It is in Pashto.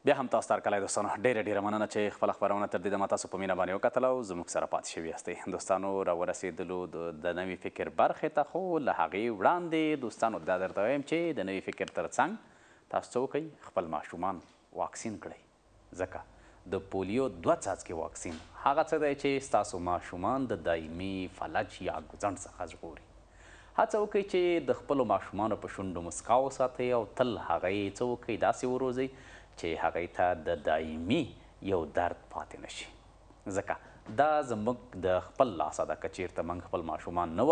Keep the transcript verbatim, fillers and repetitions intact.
بیا هم تاسو ته هرکلی دوستانو ډېره ډېره مننه چې خپله خپرونه تر دې دمه تاسو په مینه باندې وکتله او زموږ سره پاتې شوي یاستئ دوستانو راورسېدلو د نوي فکر برخې ته خو له هغې وړاندې دوستانو دا درته وایم چې د نوي فکر تر څنګ تاسو څه وکئ خپل ماشومان واکسین کړئ ځکه د پولیو دوه څاڅکي واکسین هغه څه دی چې ستاسو ماشومان د دایمي فلج یا ګوځنډ څخه ژغوري هڅه وکئ چې د خپلو ماشومانو په شونډو مسکا وساتئ او تل هغه یې څه وکئ داسې وروزئ چې هغې ته د دایمي یو درد پاتې نشي ځکه دا زموږ د خپل لاسه ده که چیرته موږ خپل ماشومان نه